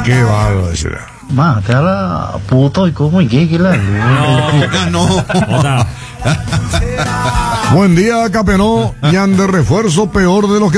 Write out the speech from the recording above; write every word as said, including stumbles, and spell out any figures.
Qué bárbaro será. Mate a la puto y como y qué que la. No, no. Buen día, Capenó. Y de refuerzo peor de lo que